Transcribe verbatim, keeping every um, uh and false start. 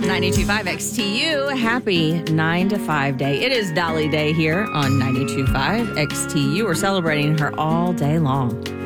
ninety-two point five X T U. Happy nine to five day. It is Dolly Day here on ninety-two point five X T U. We're celebrating her all day long.